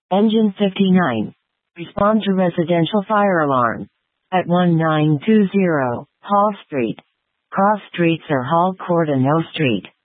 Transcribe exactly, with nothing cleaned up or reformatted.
Engine fifty-nine. Respond to residential fire alarm. At one nine two zero, Hall Street. Cross streets are Hall Court and O Street.